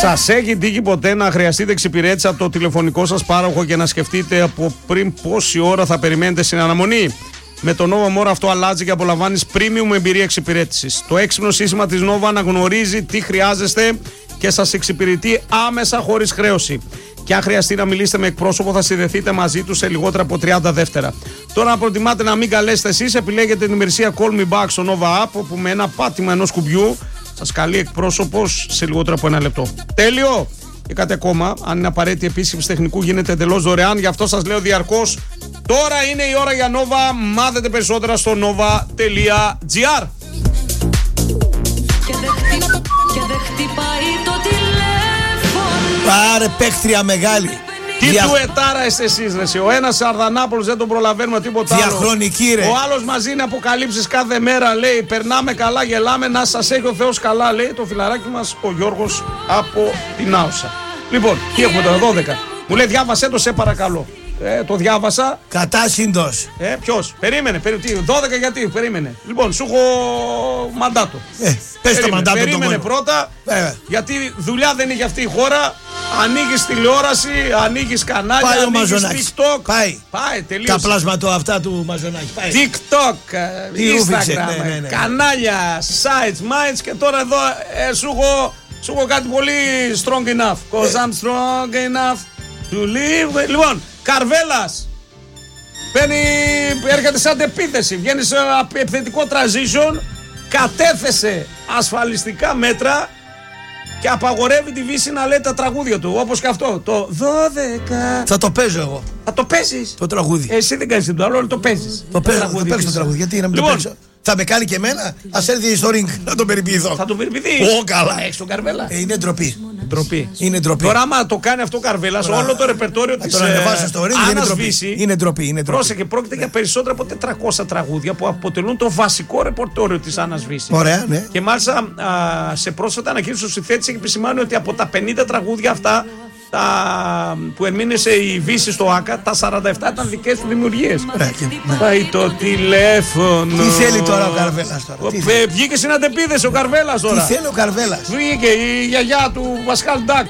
Σας έχει τύχει ποτέ να χρειαστείτε εξυπηρέτηση από το τηλεφωνικό σας πάροχο και να σκεφτείτε από πριν πόση ώρα θα περιμένετε στην αναμονή? Με το Nova More αυτό αλλάζει και απολαμβάνεις premium εμπειρία εξυπηρέτησης. Το έξυπνο σύστημα της Nova αναγνωρίζει τι χρειάζεστε και σας εξυπηρετεί άμεσα χωρίς χρέωση. Και αν χρειαστεί να μιλήσετε με εκπρόσωπο, θα συνδεθείτε μαζί του σε λιγότερα από 30 δεύτερα. Τώρα, αν προτιμάτε να μην καλέσετε εσείς, επιλέγετε την υπηρεσία Call Me Back στο Nova App, όπου με ένα πάτημα ενός κουμπιού σας καλεί εκπρόσωπος σε λιγότερο από 1 λεπτό. Τέλειο! Και κάτι ακόμα, αν είναι απαραίτητη επίσκεψη τεχνικού, γίνεται εντελώς δωρεάν. Γι' αυτό σας λέω διαρκώς, τώρα είναι η ώρα για Nova. Μάθετε περισσότερα στο nova.gr. Πάρε παίκτρια μεγάλη. Τι τουετάρα είστε εσείς, ρε. Ο ένας Σαρδανάπολος δεν τον προλαβαίνουμε τίποτα άλλο. Διαχρονική, ρε. Ο άλλος μαζί είναι αποκαλύψεις κάθε μέρα, λέει. Περνάμε καλά, γελάμε, να σας έχει ο Θεός καλά, λέει το φιλαράκι μας ο Γιώργος από την Άουσα. Λοιπόν, τι έχουμε τώρα, 12. Μου λέει διάβασέ το, σε παρακαλώ. Το διάβασα. Κατάσυντος. Ποιος? Περίμενε. 12 γιατί, περίμενε. Λοιπόν, σου έχω μαντάτο. Πες το μαντάτο. Περίμενε πρώτα. Γιατί δουλειά δεν είχε αυτή η χώρα. Ανοίγεις τηλεόραση, ανοίγεις κανάλια, ανοίγεις TikTok. Πάει, τελείωσε. Τα πλάσματο αυτά του Μαζονάκη. TikTok, Instagram, κανάλια, sites, minds και τώρα εδώ σου έχω κάτι πολύ strong enough. Cause I'm strong enough to live. Λοιπόν, Καρβέλας. Έρχεται σε αντεπίθεση, βγαίνει σε επιθετικό transition, κατέθεσε ασφαλιστικά μέτρα και απαγορεύει τη Βύση να λέει τα τραγούδια του. Όπως και αυτό. Το 12. Θα το παίζω εγώ. Θα το παίζεις. Το τραγούδι. Εσύ δεν κάνεις το άλλο, αλλά το παίζεις. Το παίζω το τραγούδι. Γιατί να μην το παίξω? Θα με κάνει και εμένα. Ας έρθει στο ring να τον περιποιηθώ. Θα τον περιποιηθεί. Καλά. Έχεις τον Καρβέλα. Είναι ντροπή. Είναι ντροπή. Τώρα, άμα το κάνει αυτό ο Καρβέλας, όλο το ρεπερτόριο της Άννας Βύση. Είναι ντροπή. Πρόσεχε, πρόκειται για περισσότερα από 400 τραγούδια που αποτελούν το βασικό ρεπερτόριο της Άννας Βύση. Ωραία, ναι. Και μάλιστα σε πρόσφατα ανακοίνωση ο συνθέτης έχει επισημάνει ότι από τα 50 τραγούδια αυτά που ερμήνευσε η Βύση στο ΆΚΑ, τα 47 ήταν δικές του δημιουργίες. Πάει το τηλέφωνο. Τι θέλει τώρα ο Καρβέλας τώρα? Βγήκε στην αντεπίθεση ο Καρβέλας τώρα. Τι θέλει ο Καρβέλας? Βγήκε η γιαγιά του Πασκάλ Ντάκ.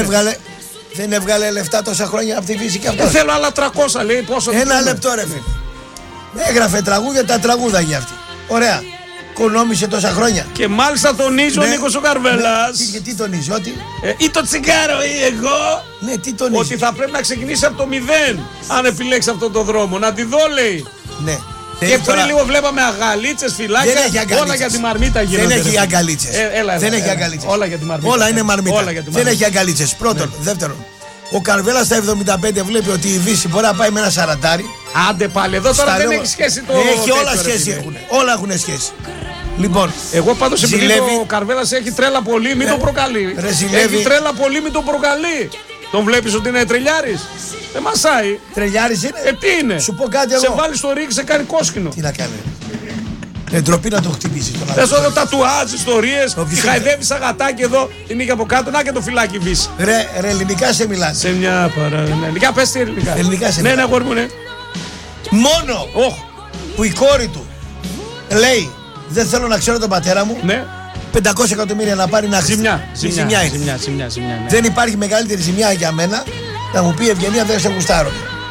Δεν έβγαλε λεφτά τόσα χρόνια από τη Βύση και αυτό. Θέλω άλλα 300, λέει. Πόσο? Ένα λεπτό, ρε φίλε. Έγραφε τραγούδια, τα τραγούδα για αυτή. Ωραία. Οικονόμησε τόσα χρόνια. Και μάλιστα τονίζει ο Νίκος ο Καρβέλας. Τι τονίζει, ότι? Ή το τσιγάρο ή εγώ. Ναι, τι τονίζει? Ότι θα πρέπει να ξεκινήσει από το 0. Αν επιλέξει αυτόν τον δρόμο. Να τη δω, λέει. Ναι. Και πριν λίγο βλέπαμε αγαλίτσες, φυλάκια. Όλα για τη μαρμίτα γίνονται. Δεν έχει αγκαλίτσες. Δεν έχει αγκαλίτσες. Όλα για τη μαρμίτα. Όλα είναι μαρμίτα. Δεν έχει αγκαλίτσες. Πρώτον. Δεύτερον. Ο Καρβέλας στα 75 βλέπει ότι η Βύση μπορεί να πάει με ένα σαραντάρι. Άντε πάλι, εδώ τώρα δεν έχει σχέση το. Έχει όλα σχέση έχουν. Όλα έχουν σχέση. Λοιπόν, εγώ πάντως επειδή ο Καρβέλας έχει τρέλα πολύ, μην το προκαλεί. Έχει τρέλα πολύ, μην το προκαλεί. Τον βλέπεις ότι είναι τρελιάρης? Δεν μασάει. Τρελιάρης είναι? Τι είναι? Σου πω κάτι εγώ. Σε βάλει στο ρίγκ, σε κάνει κόσκινο. Τι να κάνει? Ντροπή να το χτυπήσει. Θες εδώ τατουάζ, ιστορίες. Τη χαϊδεύεις αγατάκι εδώ, την είχε από κάτω. Να και το φυλάκι Βύση. Ρε, ελληνικά σε μιλάνε. Σε μια ελληνικά, πες τι ελληνικά. Ελληνικά σε μιλάνε. Ναι, αγόρι μου, ναι. Μόνο που η κόρη του λέει δεν θέλω να ξέρω τον πατέρα μου. Ναι. 500 εκατομμύρια να πάρει να χρήσει. Ζημιά είναι. Δεν υπάρχει μεγαλύτερη ζημιά για μένα να μου πει Ευγενία δεν σε γουστάρω.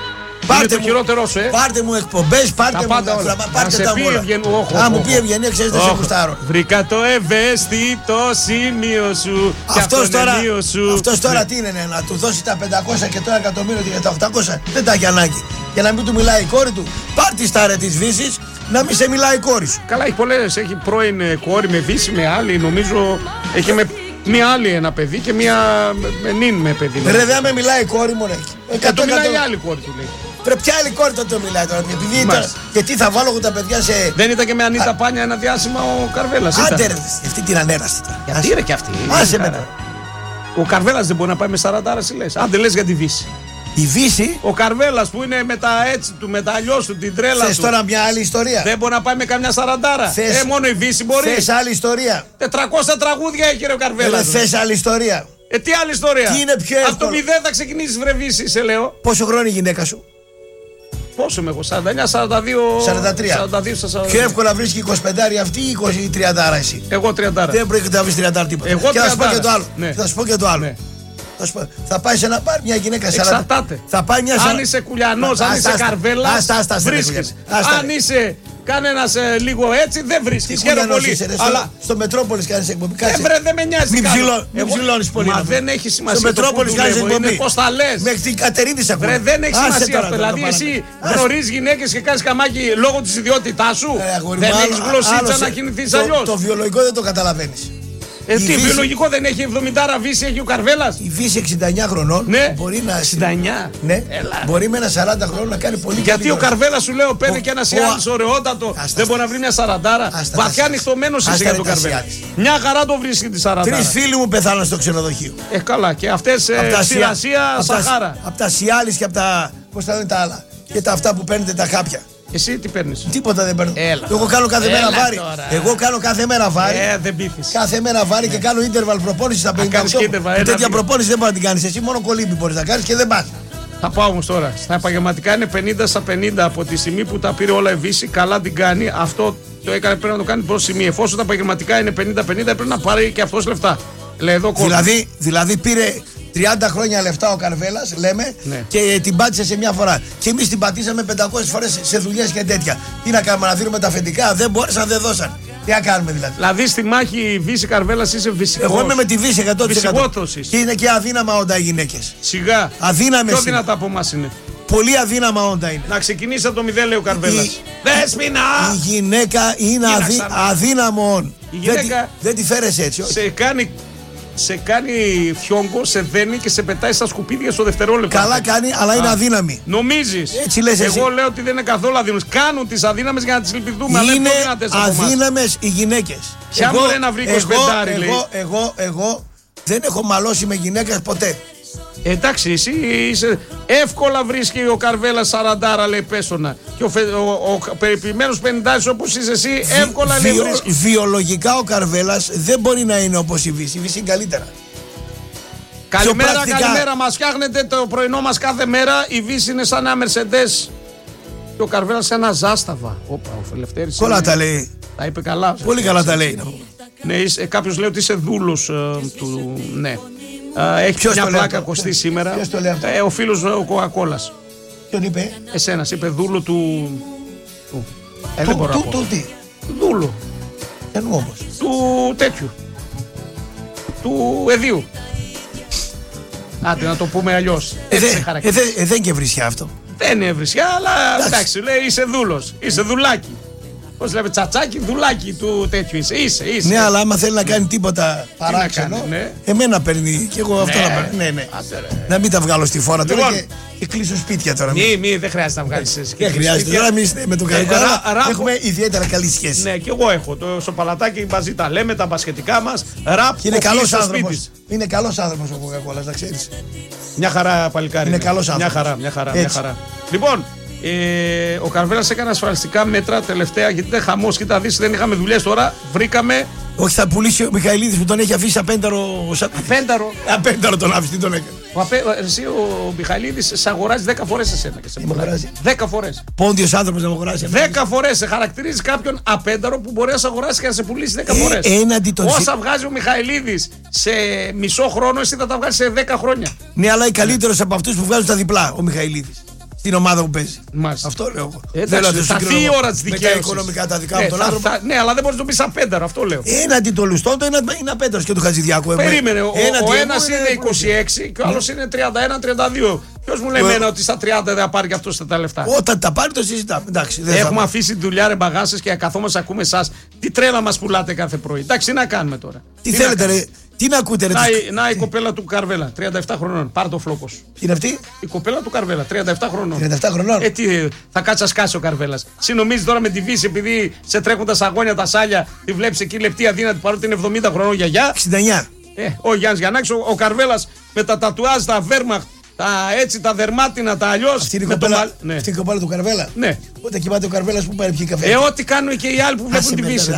Πάρτε μου εκπομπές, πάρτε μου τα όλα. Αν μου πει Ευγενία ξέρεις δεν σε γουστάρω. Βρήκα το ευαίσθητο σημείο σου. Αυτός τώρα τι είναι, να του δώσει τα 500 και το 1 εκατομμύριο και τα 800? Δεν τα έχει ανάγκη. Για να μην του μιλάει η κόρη του, πάρ' τη στάρε της Βύσης, να μην σε μιλάει η κόρη σου. Καλά, έχει πολλές. Έχει πρώην κόρη με Βύση, με άλλη. Νομίζω έχει με μία άλλη ένα παιδί και μία με παιδί. Ρε, δεν με μιλάει η κόρη μου, ρε. Το μιλάει η άλλη κόρη του, λέει. Ρε, ποια άλλη κόρη το μιλάει τώρα? Γιατί θα βάλω εγώ τα παιδιά σε. Δεν ήταν και με Ανίτα Πάνια ένα διάστημα ο Καρβέλας? Άντε, ρε, αυτή την ανέραστη. Γιατί ρε κι αυτή? Άσε μετά. Ο Καρβέλας δεν μπορεί να πάει με 40 λες. Αν δεν λες για τη Βύση. Η Βύση. Ο Καρβέλας που είναι με τα έτσι του, με τα αλλιώς του, την τρέλα του. Θες τώρα μια άλλη ιστορία? Δεν μπορεί να πάει με καμιά 40. Μόνο η Βύση μπορεί. Θες άλλη ιστορία? 400 τραγούδια έχει ρε ο Καρβέλας. Θες άλλη ιστορία? Τι άλλη ιστορία? Τι είναι πιο εύκολο? Από το 0 θα ξεκινήσεις βρε Βύση, σε λέω. Πόσο χρόνο η γυναίκα σου? Πόσο είμαι εγώ, 49, 42. Πιο εύκολα βρίσκει 25 αυτή ή 30 εσύ. Εγώ 30. Δεν πρόκειται να βρει 30 τίποτα. Εγώ και 30. θα σου πω και το άλλο. Ναι. Θα σου πω και το άλλο. Ναι. Θα πάει σε ένα μπαρ μια γυναίκα 40. Εξαρτάται. Θα πάει μια 40. Αν είσαι Κουλιανός, αν είσαι Καρβέλας, βρίσκεις. Αν είσαι κανένας λίγο έτσι, δεν βρίσκεις. Χαίρομαι πολύ. Αλλά στο Μετρόπολης κάνεις εκπομπή. Δεν με νοιάζει. Μην ψηλώνεις πολύ. Μα δεν έχει σημασία. Στο Μετρόπολης κάνεις εκπομπή. Πώς θα λες. Μέχρι την Κατερίνη σε ακούω. Δεν έχει σημασία αυτό. Δηλαδή εσύ γνωρίζεις γυναίκες και κάνεις καμάκι λόγω της ιδιότητάς σου. Δεν έχεις γλωσσίτσα να κινηθείς αλλιώς. Το βιολογικό δεν το καταλαβαίνεις. Τι βιολογικό δεν έχει 70 βύση, έχει ο Καρβέλας. Η Βύση 69 χρονών μπορεί να. 69. Ναι, μπορεί με ένα 40 χρόνο να κάνει πολύ. Γιατί ο Καρβέλας σου λέω παίρνει και ένα Ιάννης ωραιότατο. Δεν μπορεί να βρει μια 40. Βαθιά ανοιχτωμένος είσαι για τον Καρβέλα. Μια χαρά το βρίσκει τη 40. 3 φίλοι μου πεθάναν στο ξενοδοχείο. Καλά, και αυτές στην Ασία Σαχάρα. Από τα Σιάλης και από τα. Πώς τα λένε τα άλλα. Και τα αυτά που παίρνετε τα χάπια. Εσύ τι παίρνεις? Τίποτα δεν παίρνω. Εγώ κάνω κάθε μέρα βάρη. Εγώ κάνω κάθε μέρα βάρη. Δεν πείθεις. Κάθε μέρα βάρη και κάνω interval προπόνηση στα 58. Τέτοια προπόνηση δεν μπορεί να την κάνεις. Εσύ μόνο κολύμπι μπορείς να κάνεις και δεν πας. Θα πάω όμως τώρα. Στα επαγγελματικά είναι 50-50 από τη στιγμή που τα πήρε όλα η Βύση. Καλά την κάνει. Αυτό το έκανε, πρέπει να το κάνει προς σημείο. Εφόσον τα επαγγελματικά είναι 50-50, πρέπει να πάρει και αυτός λεφτά. Λέει εδώ δηλαδή πήρε 30 χρόνια λεφτά ο Καρβέλας, λέμε, και την πάτησε σε μια φορά. Και εμείς την πατήσαμε 500 φορές σε δουλειές και τέτοια. Τι να κάνουμε, να δίνουμε τα αφεντικά, δεν μπόρεσαν, δεν δώσαν. Τι να κάνουμε δηλαδή. Δηλαδή στη μάχη Βύση Καρβέλας είσαι φυσικός. Εγώ είμαι με τη Βύση 100%. Φυσικότος είσαι. Και είναι και αδύναμα όντα οι γυναίκες. Σιγά. Αδύναμες. Πιο δυνατά από εμάς είναι. Πολύ αδύναμα όντα είναι. Να ξεκινήσει από το 0, λέει ο Καρβέλας. Δέσποινα! Η γυναίκα είναι αδύναμο. Η γυναίκα δεν τη φέρεσαι έτσι. Σε κάνει φιόγκο, σε δένει και σε πετάει στα σκουπίδια στο δευτερόλεπτο. Καλά κάνει, αλλά είναι αδύναμη. Νομίζεις? Έτσι λες εσύ. Εγώ λέω ότι δεν είναι καθόλου αδύναμες. Κάνουν τις αδύναμες για να τις λυπηθούμε. Είναι αδύναμες οι γυναίκες. Ποια μου λέει να βρει 25, λέει. Εγώ δεν έχω μαλώσει με γυναίκα ποτέ. Εντάξει, εσύ είσαι. Εύκολα βρίσκει ο Καρβέλας 40, λέει πέσωνα. Και ο περιποιημένος 50 όπως είσαι εσύ, εύκολα λέει βρίσκει. Βιολογικά ο Καρβέλας δεν μπορεί να είναι όπως η Βύση. Η Βύση είναι καλύτερα. Καλημέρα, μας φτιάχνετε το πρωινό μας κάθε μέρα. Η Βύση είναι σαν ένα Mercedes και ο Καρβέλας σαν ένα Ζάσταβα. Όπα, ο Λευτέρης. Πολλά τα λέει. Τα είπε καλά. Πολύ καλά τα λέει. Ναι, κάποιος λέει ότι είσαι δούλος του. Ναι. Έχει μια πλάκα ακουστεί σήμερα. Ποιος το λέει αυτό? Ο φίλος ο Κοκακόλας. Ποιον είπε? Εσένας, είπε δούλο του. Δεν μπορώ να πω. Του τι? Δούλο. Εννοώ όμως. Του τέτοιου. Του εδίου. Άντε να το πούμε αλλιώς. Δεν και βρισιά αυτό. Δεν είναι βρισιά, αλλά εντάξει, λέει είσαι δούλος. Είσαι δουλάκι. Πώς λέμε, τσατσάκι, δουλάκι του τέτοιου είσαι. Ναι, αλλά άμα θέλει να κάνει τίποτα παράξενο, εμένα παίρνει και εγώ αυτό να παίρνει. Ναι. Να μην τα βγάλω στη φόρα τώρα και κλείσω σπίτια τώρα. Δεν χρειάζεται να βγάλεις εσύ. Δεν χρειάζεται. Τώρα εμείς με τον Καρικό έχουμε ιδιαίτερα καλή σχέση. Ναι, και εγώ έχω. Στο παλατάκι μαζί τα λέμε, τα μπασχετικά μας. Ραπ, είναι καλός άνθρωπος. Είναι καλός άνθρωπος ο Κοκακόλας, να ξέρεις. Μια χαρά παλικάρι. Είναι καλός άνθρωπος. Μια χαρά. Λοιπόν, ο Καρβέλας έκανε ασφαλιστικά μέτρα τελευταία, γιατί ήταν χαμός. Κοίτα, δεις, δεν είχαμε δουλειές τώρα. Βρήκαμε. Όχι, θα πουλήσει ο Μιχαηλίδης που τον έχει αφήσει απένταρο. Απένταρο τον άφησε, τι τον έκανε. Εσύ ο Μιχαηλίδης σε αγοράζει 10 φορές εσένα και σε πουλάει. 10 φορές. Πόντιος άνθρωπος να με αγοράσει. 10 φορές. Σε χαρακτηρίζει κάποιον απένταρο που μπορεί να σε αγοράσει και να σε πουλήσει 10 φορές. Όσα βγάζει ο Μιχαηλίδης σε μισό χρόνο, εσύ θα τα βγάλεις σε 10 χρόνια. Ναι, αλλά καλύτερος από αυτούς που βγάζουν τα διπλά ο Μιχαηλίδης. Στην ομάδα που παίζει. Μάλιστα. Αυτό λέω εγώ. Θα φύγει η ώρα της δικαίωσης. Με τα οικονομικά τα δικά μου τον άνθρωπο. Ναι, αλλά δεν μπορείς να το πεις απένταρο, αυτό λέω. Έναντι το Λουστών το είναι απένταρος και του Χατζηδιάκου. Περίμενε. Ο ένας είναι 26 και ο άλλος είναι 31-32. Ποιος μου λέει εμένα ότι στα 30 δεν θα πάρει και αυτός τα λεφτά. Όταν τα πάρει το συζητάμε. Έχουμε αφήσει τη δουλειά ρε μπαγάσες και καθόμαστε ακούμε εσάς. Τι τρέλα μας πουλάτε κάθε πρωί. Εντάξει, τι να κάνουμε τώρα. Τι θέλετε ρε. Τι να ακούτε, ρε. Να η κοπέλα του Καρβέλα, 37 χρονών. Πάρε το φλόκο. Είναι αυτή? Η κοπέλα του Καρβέλα, 37 χρονών. 37 χρονών. Τι, θα κάτσει να σκάσει ο Καρβέλας. Συνομίζει τώρα με τη Βύση, επειδή σε τρέχουν τα σαγόνια, τα σάλια, τη βλέπει εκεί λεπτή αδύνατη παρότι είναι 70 χρονών γιαγιά. 69. Ο Γιάννης Γιαννάκης, ο Καρβέλας με τα τατουάζ, τα βέρμαχτ, τα δερμάτινα, τα αλλιώς. Αυτή είναι η κοπέλα του Καρβέλα. Ναι. Ό,τι κοιμάται ο Καρβέλας που πάρει πιει καφέ. Ό,τι κάνουν και οι άλλοι που βλέπουν τη Βύση.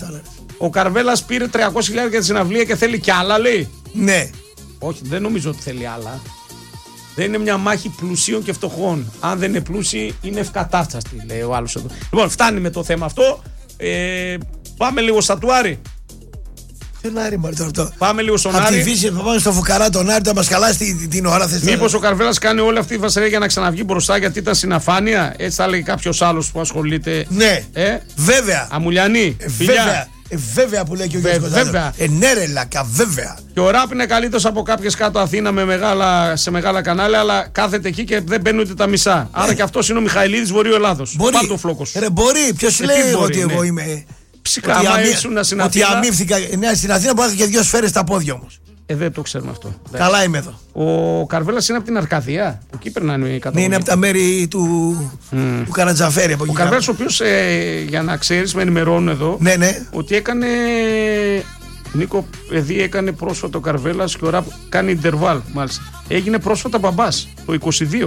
Ο Καρβέλας πήρε 300.000 για τη συναυλία και θέλει κι άλλα, λέει. Ναι. Όχι, δεν νομίζω ότι θέλει άλλα. Δεν είναι μια μάχη πλουσίων και φτωχών. Αν δεν είναι πλούσιοι, είναι ευκατάστατοι, λέει ο άλλος εδώ. Λοιπόν, φτάνει με το θέμα αυτό. Πάμε λίγο στα του Άρη. Ποιον Άρη, μωρέ, αυτό. Πάμε λίγο στον Άρη. Άρη. Από τη φύση, πάμε στο φουκαρά τον Άρη, θα μας χαλάσει την ώρα. Μήπως ο Καρβέλας κάνει όλη αυτή η φασαρία για να ξαναβγεί μπροστά γιατί ήταν στην αφάνεια. Έτσι θα λέει κάποιος άλλος που ασχολείται. Ναι, βέβαια. Αμουλιανή. Βέβαια. Βέβαια που λέει και ο Γιώργος Κωνσταντίνος. Ναι ρε λακα, βέβαια. Και ο Ράπ είναι καλύτερος από κάποιες κάτω Αθήνα σε μεγάλα κανάλια, αλλά κάθεται εκεί και δεν μπαίνουν ούτε τα μισά. Άρα και αυτός είναι ο Μιχαηλίδης Βορείου Ελλάδος. Μπορεί. Πάρ' το φλόκος. Ρε μπορεί, ποιος λέει ότι εγώ είμαι. Φυσικά, άμα ήσουν στην Αθήνα. Ότι αμύφθηκα. Ναι, στην Αθήνα που και 2 σφαίρες στα πόδια όμως. Δεν το ξέρουμε αυτό. Καλά είμαι εδώ. Ο Καρβέλας είναι από την Αρκαδία. Εκεί περνάνε οι καταγωγές. Ναι, είναι από τα μέρη του Καρατζαφέρη. Ο Καρβέλας, ο οποίος για να ξέρεις, με ενημερώνουν εδώ. Ναι. Ότι έκανε. Νίκο, παιδί έκανε πρόσφατα ο Καρβέλας και ο Ραπ κάνει ιντερβάλ μάλιστα. Έγινε πρόσφατα μπαμπάς το 22.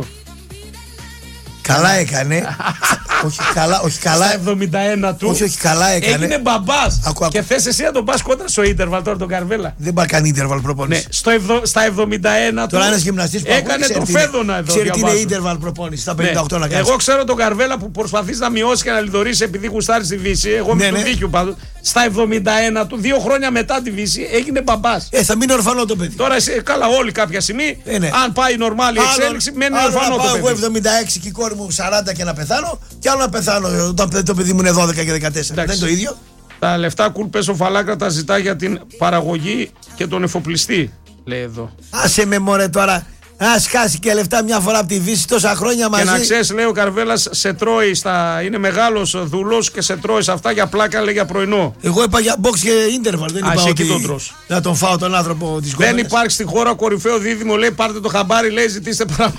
Καλά έκανε. όχι καλά. Στα 71 του. Όχι καλά έκανε. Έγινε μπαμπάς. Και θες εσύ να τον πας κόντρα στο ίντερβαλ τώρα τον Καρβέλα. Δεν πάει κάνει ίντερβαλ προπόνηση. Ναι, στα 71 του. Τώρα ένας γυμναστής που έκανε τον Φέδωνα εδώ. Ξέρει τι είναι ίντερβαλ προπόνηση. Στα 58 να κάνει. Εγώ ξέρω τον Καρβέλα που προσπαθείς να μειώσει και να λιδωρήσει επειδή γουστάρει στη Δύση. Εγώ με τον δίκιο πάντως. Στα 71 του, 2 χρόνια μετά τη Δύση, έγινε μπαμπάς. Θα μείνει ορφανό το παιδί. Τώρα καλά, όλοι κάποια στιγμή. Αν πάει νορμάλη εξέλιξη, μένει ορφανό το παιδί. Εγώ 76 και η κόρη μου 40 και να πεθάνω, και άλλο να πεθάνω όταν το παιδί μου είναι 12 και 14. Δεν είναι το ίδιο. Τα λεφτά κουλπές ο Φαλάκρα τα ζητά για την παραγωγή και τον εφοπλιστή, λέει εδώ. Άσε με μωρέ τώρα. Ας χάσει και λεφτά μια φορά από τη Δύση τόσα χρόνια μαζί. Και να ξέρεις, λέει ο Καρβέλας, σε τρώει είναι μεγάλος δουλός και σε τρώει αυτά για πλάκα, λέει για πρωινό. Εγώ είπα για box και interval. Δεν είπα ότι να τον φάω τον άνθρωπο της κόμμενας. Δεν υπάρχει στη χώρα κορυφαίο δίδυμο, λέει πάρτε το χαμπάρι, λέει ζητήστε πράγμα.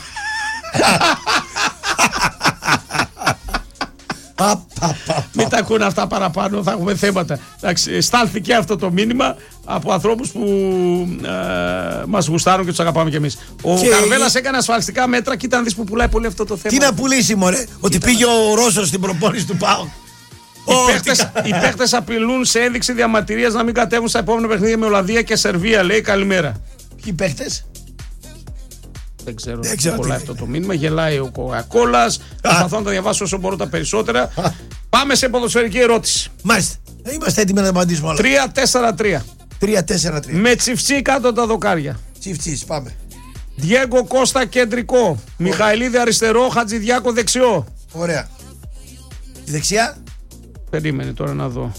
Μην τα ακούνε αυτά παραπάνω, θα έχουμε θέματα. Στάλθηκε αυτό το μήνυμα από ανθρώπους που μας γουστάρουν και τους αγαπάμε κι εμείς. Ο Καρβέλας έκανε ασφαλιστικά μέτρα και ήταν δεις που πουλάει πολύ αυτό το θέμα. Τι να πουλήσει μωρέ, ότι πήγε ο Ρώσος στην προπόνηση του ΠΑΟΚ. Οι παίχτες απειλούν σε ένδειξη διαμαρτυρίας να μην κατέβουν στα επόμενα παιχνίδια με Ολλανδία και Σερβία, λέει καλημέρα. Ποιοι παίχτες? Δεν ξέρω πολλά αυτό το μήνυμα. Γελάει ο Κοκακόλας. Προσπαθώ να τα διαβάσω όσο μπορώ τα περισσότερα. Πάμε σε ποδοσφαιρική ερώτηση. Μάλιστα. Είμαστε έτοιμοι να απαντήσουμε όλα. 3-4-3. 3-4-3. Με Τσιφτσί κάτω τα δοκάρια. Τσιφτσί, πάμε. Διέγκο Κώστα κεντρικό. Μιχαηλίδη αριστερό. Χατζηδιάκο δεξιό. Ωραία. Τη δεξιά. Περίμενε τώρα να δω.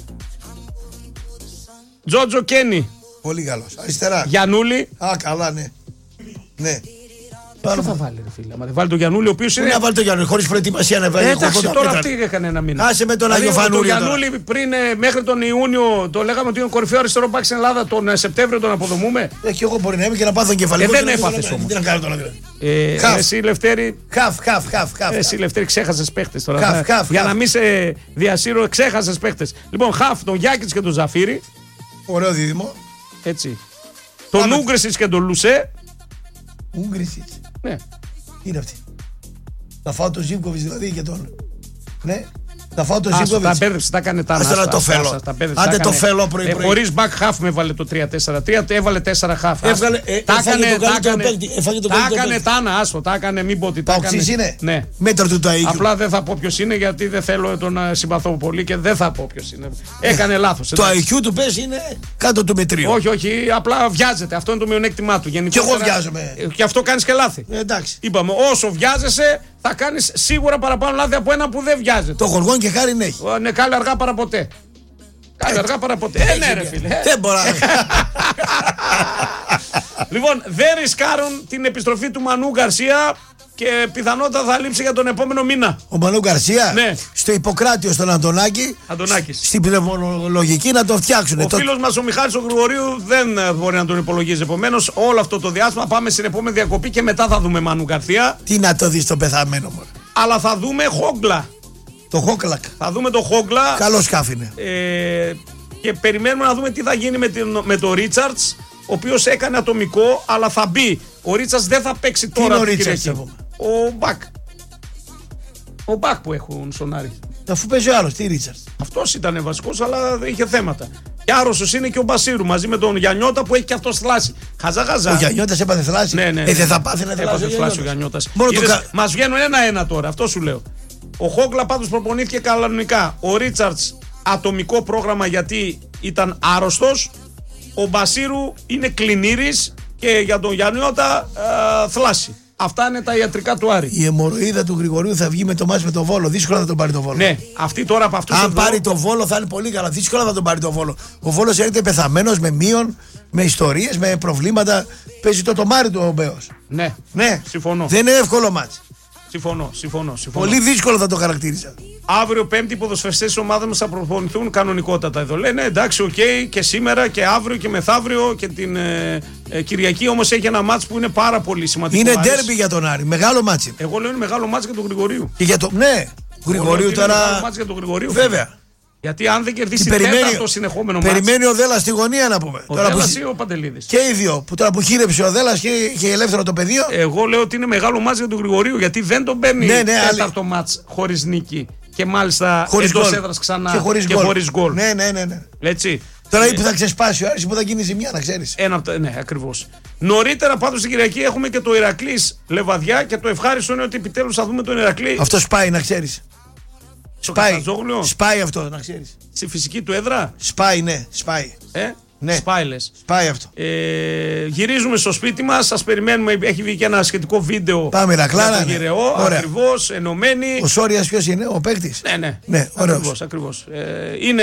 Τζότζο Κένι. Πολύ καλός. Αριστερά. Γιαννούλη. Καλά, ναι. Ναι. Ποιο θα βάλει, ρε φίλε. Μα δεν βάλει τον Γιαννούλη, ο οποίος είναι. Να βάλει τον Γιαννούλη, χωρίς προετοιμασία να βάλει. Εντάξει, τώρα αυτή έκανε ένα μήνα. Άσε με τον Άγιο Φανούρη. Τον Γιαννούλη πριν μέχρι τον Ιούνιο το λέγαμε ότι είναι ο κορυφαίο αριστερό μπακ στην Ελλάδα. Τον Σεπτέμβριο τον αποδομούμε. Και εγώ μπορεί να είμαι και να πάθω κεφαλικό. Δεν έπαθες όμως. Τι να κάνω τώρα. Εσύ Λευτέρη. Χαφ. Εσύ Λευτέρη ξέχασες παίχτες τώρα. Για να μην σε διασύρω, ξέχασες παίχτες. Λοιπόν, χαφ τον Γιάκητς και τον Ζαφύρη. Ωραίο δίδυμο. Έτσι. Τον Ούγκρισιτς και τον Λουσέ. Ούγκρισιτς. Ναι. Τι είναι αυτή. Θα φάω τον Ζίβκοβιτς δηλαδή και τον. Ναι. Θα φάω τον Ζίβκοβιτς. Τα μπέρδεψε, τα έκανε τα άστα. Το φέλω. Άντε το φέλω πρωί. Χωρίς back half με έβαλε το 3-4-3, έβαλε 4 half. Τα έκανε Τάνα, άσο, τα έκανε, μην πω ότι τα έκανε. Παοξής είναι. Ναι. Μέτρα του το IQ. Απλά δεν θα πω ποιος είναι γιατί δεν θέλω τον συμπαθώ πολύ και δεν θα πω ποιος είναι. Έκανε λάθος. Το IQ του πες είναι κάτω του μετρίου. Όχι, απλά βιάζεται. Αυτό είναι το μειονέκτημά του. Και εγώ βιάζομαι. Και αυτό κάνεις και λάθη. Εντάξει. Είπαμε, όσο βιάζεσαι θα κάνεις σίγουρα παραπάνω λάθη από ένα που δεν βιάζεται. Το γοργόν και χάρη έχει. Ναι, κάλε αργά παραποτέ. Κάλε αργά παραποτέ. Ναι, ρε φίλε. Δεν μπορώ. Λοιπόν, δεν ρισκάρουν την επιστροφή του Μανού Γκαρσία και πιθανότατα θα λείψει για τον επόμενο μήνα. Ο Μανού Γκαρσία, ναι. Στο Ιπποκράτιο στον Αντωνάκη. Στην πνευμονολογική να το φτιάξουν. Ο φίλος μας ο Μιχάλης ο Γρηγορίου δεν μπορεί να τον υπολογίζει. Επομένως, όλο αυτό το διάστημα πάμε στην επόμενη διακοπή και μετά θα δούμε Μανού Γκαρσία. Τι να το δεις το πεθαμένο μου. Αλλά θα δούμε Χόγκλα. Το Χόγκλακ. Θα δούμε το Χόγκλα. Καλό σκάφι είναι. Και περιμένουμε να δούμε τι θα γίνει με το Ρίτσαρτς, ο οποίος έκανε ατομικό, αλλά θα μπει. Ο Ρίτσαρτς δεν θα παίξει τώρα. Ο Μπακ. Ο Μπακ που έχουν στον Άρη. Αφού παίζει ο άλλος, τι Ρίτσαρτς. Αυτός ήταν βασικός, αλλά είχε θέματα. Και άρρωστος είναι και ο Μπασίρου μαζί με τον Γιαννιώτα που έχει και αυτός θλάση. Χαζά. Ο Γιαννιώτας έπαθε θλάση. Ναι. Δεν θα πάθει να θλάσει ο Γιαννιώτας. Μας βγαίνουν 1-1 τώρα, αυτό σου λέω. Ο Χόγκλα πάντως προπονήθηκε κανονικά. Ο Ρίτσαρτς ατομικό πρόγραμμα γιατί ήταν άρρωστος. Ο Μπασίρου είναι κλινήρης και για τον Γιαννιώτα θλάση. Αυτά είναι τα ιατρικά του Άρη. Η αιμορροίδα του Γρηγορίου θα βγει με το μάτς με το Βόλο. Δύσκολα θα τον πάρει το Βόλο. Ναι, αυτή τώρα από αυτούς. Αν πάρει το Βόλο θα είναι πολύ καλά. Δύσκολα θα τον πάρει το Βόλο. Ο Βόλος έρχεται πεθαμένος, με μείον, με ιστορίες, με προβλήματα. Παίζει το τομάρι του ο Μπέος. Ναι, συμφωνώ. Δεν είναι εύκολο μάτς. Συμφωνώ. Πολύ δύσκολο θα το χαρακτήριζα. Αύριο Πέμπτη οι ποδοσφαιριστές της ομάδας μας θα προπονηθούν κανονικότατα εδώ. Λένε εντάξει, οκ, και σήμερα και αύριο και μεθαύριο και την Κυριακή. Όμως έχει ένα μάτς που είναι πάρα πολύ σημαντικό. Είναι ντέρμπι για τον Άρη. Μεγάλο μάτσι. Εγώ λέω είναι μεγάλο μάτς για τον Γρηγορίου. Και για το. Ναι, Γρηγορίου τώρα. Είναι μεγάλο μάτς για τον Γρηγορίου. Βέβαια. Γιατί αν δεν κερδίσει τέταρτο συνεχόμενο μάτς. Περιμένει ο Δέλλας στη γωνία να πούμε. Ο Δέλλας ή ο Παντελίδης. Και οι δύο. Που τώρα που χείρεψε ο Δέλλας και είχε ελεύθερο το πεδίο. Εγώ λέω ότι είναι μεγάλο μάτς για τον Γρηγορίου γιατί δεν τον παίρνει τέταρτο μάτς χωρίς νίκη. Και μάλιστα εντός έδρας ξανά και χωρίς γκολ. Ναι. Έτσι. Τώρα που θα ξεσπάσει ο Άρης που θα γίνει ζημιά, να ξέρεις. Ναι, ακριβώς. Νωρίτερα πάντως την Κυριακή έχουμε και το Ηρακλής Λεβαδιά και το ευχάριστο είναι ότι επιτέλους θα δούμε τον Ηρακλή. Αυτό σπάει, να ξέρεις. Σπάει αυτό, να ξέρεις. Στη φυσική του έδρα. Σπάει. Ναι. Σπάει λες. Σπάει αυτό. Γυρίζουμε στο σπίτι μας, σας περιμένουμε. Έχει βγει και ένα σχετικό βίντεο. Πάμε Ηρακλάρα. Για τον Γυραιό, ακριβώς, ενωμένοι. Ο Σόριας ποιος είναι, ο παίκτης. Ναι, ακριβώς. Είναι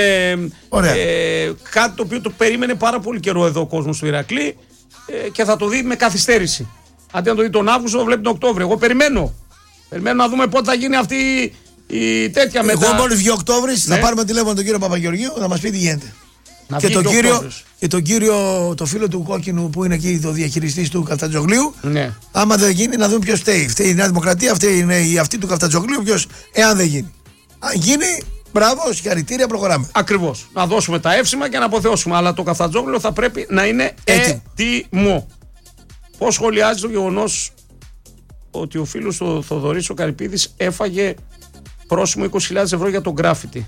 κάτι το οποίο το περίμενε πάρα πολύ καιρό εδώ ο κόσμος του Ηρακλή και θα το δει με καθυστέρηση. Αντί να το δει τον Αύγουστο, το βλέπει τον Οκτώβριο. Εγώ περιμένω να δούμε πότε θα γίνει αυτή η τέτοια μετά. Εγώ μόλις βγει Οκτώβρης θα πάρουμε τηλέφωνο τον κύριο Παπαγεωργίου να μας πει τι γίνεται. Και τον κύριο, το φίλο του Κόκκινου που είναι εκεί, το διαχειριστής του Καφτατζογλίου. Ναι. Άμα δεν γίνει, να δούμε ποιος φταίει. Φταίει η Νέα Δημοκρατία, φταίει είναι αυτή του Καφτατζογλίου. Ποιος, εάν δεν γίνει. Αν γίνει, μπράβο, συγχαρητήρια, προχωράμε. Ακριβώς. Να δώσουμε τα εύσημα και να αποθεώσουμε. Αλλά το Καφτατζόγλιο θα πρέπει να είναι έτοιμο. Πώς σχολιάζει το γεγονός ότι ο φίλος του Θοδωρής ο Καρυπίδης έφαγε πρόσημο 20.000 ευρώ για τον γκράφιτι?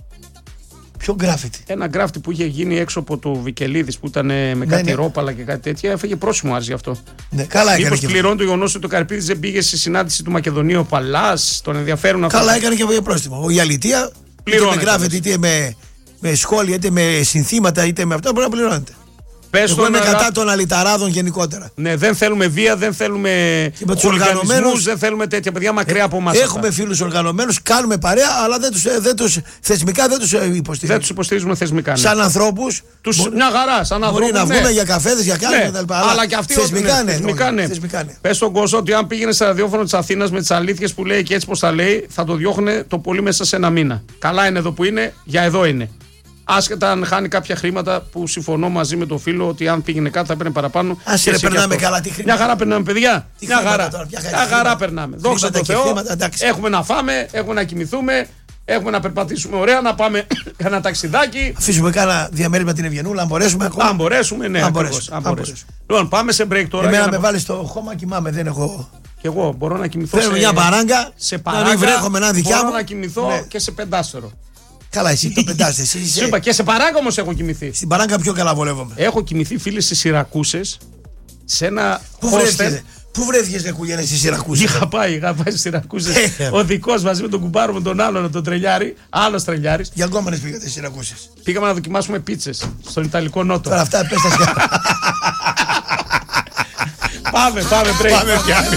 Ποιο γκράφιτι? Ένα γκράφιτι που είχε γίνει έξω από το Βικελίδης που ήταν με κάτι ρόπαλα και κάτι τέτοια. Έφαγε πρόσημο άρση γι' αυτό. Ναι, καλά έκανε. Μήπως πληρώνει το γεγονός ότι ο Καρυπίδης δεν πήγε στη συνάντηση του Μακεδονίου Παλάς? Τον ενδιαφέρουν αυτά. Καλά έκανε και για πρόστιμο. Η αλητεία είτε με γκράφιτι, είτε με σχόλια, είτε με συνθήματα, είτε με αυτό μπορεί να πληρώνεται. Εγώ είμαι κατά των αλυταράδων γενικότερα. Ναι, δεν θέλουμε βία, δεν θέλουμε οργανωμένους, δεν θέλουμε τέτοια παιδιά μακριά από εμάς. Έχουμε φίλους οργανωμένους, κάνουμε παρέα, αλλά θεσμικά δεν τους υποστηρίζουμε. Δεν τους υποστηρίζουμε θεσμικά. Ναι. Σαν ανθρώπους. Μια χαρά, σαν ανθρώπους. Μπορεί να βγουν για καφέδες, για κάτι κτλ. Αλλά και αυτοί θεσμικά ναι. Πες στον κόσμο ότι αν πήγαινε στο ραδιόφωνο της Αθήνας με τις αλήθειες που λέει και έτσι πως τα λέει, θα το διώχνε το πολύ μέσα σε ένα μήνα. Καλά είναι εδώ που είναι, για εδώ είναι. Άσχετα αν χάνει κάποια χρήματα που συμφωνώ μαζί με τον φίλο ότι αν πήγαινε κάτι θα παίρνει παραπάνω. Άσε περνάμε καλά τη χρήματα. Μια χαρά περνάμε, παιδιά. Μια χαρά περνάμε. Δόξα τω Θεώ. Έχουμε να φάμε, έχουμε να κοιμηθούμε, έχουμε να περπατήσουμε ωραία, να πάμε ένα ταξιδάκι. Αφήσουμε κάνα διαμέρισμα την Ευγενούλα, αν μπορέσουμε. Αν μπορέσουμε, ναι. Λοιπόν, πάμε σε break τώρα. Εμένα με βάλει στο χώμα, κοιμάμαι, δεν έχω. Και εγώ μπορώ να κοιμηθώ. Θέλω μια παράγκα. Να μην βρέχομαι ένα δικιά μου. Μπορώ να κοιμηθώ και σε πεντάστερο. Καλά, εσύ το πεντάστε. Σου είπα και σε παράγκα όμως έχω κοιμηθεί. Στην παράγκα πιο καλά βολεύομαι. Έχω κοιμηθεί, φίλε, στις Σιρακούσες. Σε ένα. Πού βρέθηκες, ρε Κουλιανέ, στις Σιρακούσες? Είχα πάει στις Σιρακούσες. Ο δικός μαζί με τον κουμπάρο με τον άλλον, τον τρελιάρη. Άλλος τρελιάρης. Για γκόμενες πήγατε στις Σιρακούσες? Πήγαμε να δοκιμάσουμε πίτσες στον Ιταλικό Νότο. Τώρα αυτά πες τα Πάμε, break.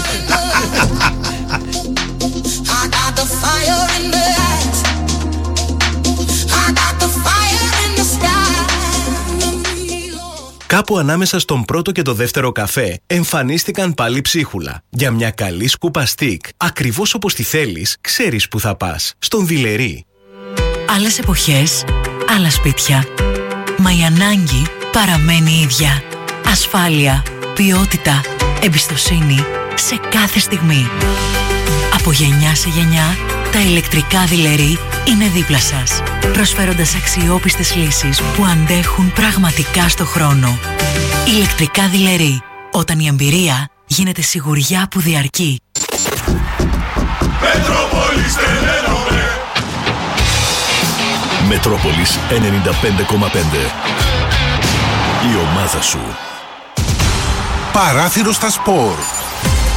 Κάπου ανάμεσα στον πρώτο και το δεύτερο καφέ εμφανίστηκαν πάλι ψίχουλα. Για μια καλή σκούπα στικ, ακριβώς όπως τη θέλεις, ξέρεις που θα πας. Στον Δειλερή. Άλλες εποχές, άλλα σπίτια. Μα η ανάγκη παραμένει ίδια. Ασφάλεια, ποιότητα, εμπιστοσύνη σε κάθε στιγμή. Από γενιά σε γενιά, τα ηλεκτρικά Δειλερή είναι δίπλα σας, προσφέροντας αξιόπιστες λύσεις που αντέχουν πραγματικά στο χρόνο. Ηλεκτρικά Δειλερή, όταν η εμπειρία γίνεται σιγουριά που διαρκεί. Μετρόπολης 95,5. Η ομάδα σου. Παράθυρο στα σπορ.